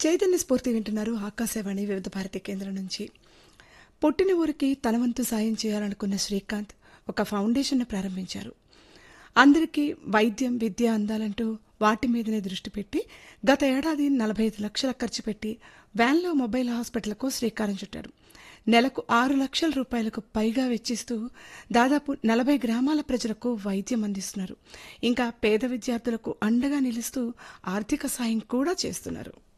చైతన్య స్ఫూర్తి వింటున్నారు ఆకాశవాణి వివిధ భారతి కేంద్రం నుంచి. పుట్టిన ఊరికి తన వంతు సాయం చేయాలనుకున్న శ్రీకాంత్ ఒక ఫౌండేషన్ను ప్రారంభించారు. అందరికీ వైద్యం విద్య అందాలంటూ వాటి మీదనే దృష్టి పెట్టి గత ఏడాది 45 లక్షల ఖర్చు పెట్టి వ్యాన్లో మొబైల్ హాస్పిటల్కు శ్రీకారం చుట్టారు. నెలకు 6 లక్షల రూపాయలకు పైగా వెచ్చిస్తూ దాదాపు 40 గ్రామాల ప్రజలకు వైద్యం అందిస్తున్నారు. ఇంకా పేద విద్యార్థులకు అండగా నిలుస్తూ ఆర్థిక సాయం కూడా చేస్తున్నారు.